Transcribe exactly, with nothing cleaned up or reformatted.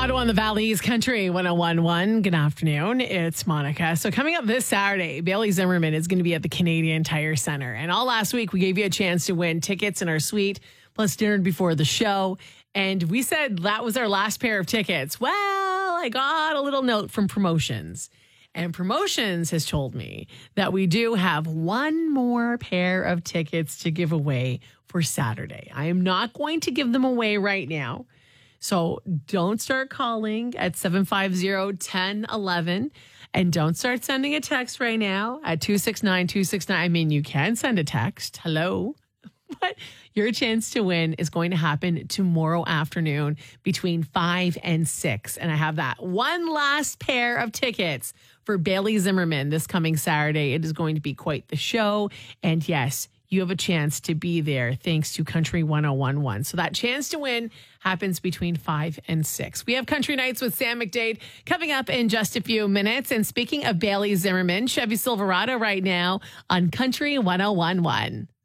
Ottawa and the Valley's Country one oh one point one. Good afternoon. It's Monica. So coming up this Saturday, Bailey Zimmerman is going to be at the Canadian Tire Center. And all last week, we gave you a chance to win tickets in our suite, plus dinner before the show. And we said that was our last pair of tickets. Well, I got a little note from Promotions. And Promotions has told me that we do have one more pair of tickets to give away for Saturday. I am not going to give them away right now. So don't start calling at seven five zero, one zero one one and don't start sending a text right now at two six nine, two six nine. I mean, you can send a text. Hello. But your chance to win is going to happen tomorrow afternoon between five and six. And I have that one last pair of tickets for Bailey Zimmerman this coming Saturday. It is going to be quite the show. And yes, you have a chance to be there thanks to Country one oh one point one. So that chance to win happens between five and six. We have Country Nights with Sam McDade coming up in just a few minutes. And speaking of Bailey Zimmerman, Chevy Silverado right now on Country one oh one point one.